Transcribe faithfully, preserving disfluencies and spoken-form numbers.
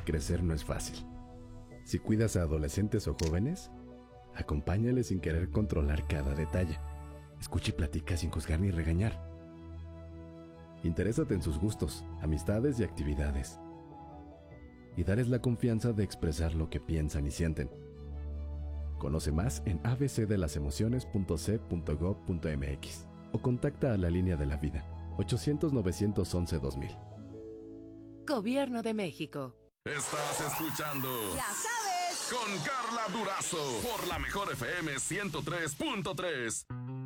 Crecer no es fácil. Si cuidas a adolescentes o jóvenes, acompáñales sin querer controlar cada detalle. Escucha y platica sin juzgar ni regañar. Interésate en sus gustos, amistades y actividades. Y darles la confianza de expresar lo que piensan y sienten. Conoce más en a b c de las emociones punto c punto gob punto m x o contacta a la línea de la vida ochocientos, novecientos once, dos mil. Gobierno de México. Estás escuchando Ya sabes, con Carla Durazo por la Mejor F M ciento tres punto tres.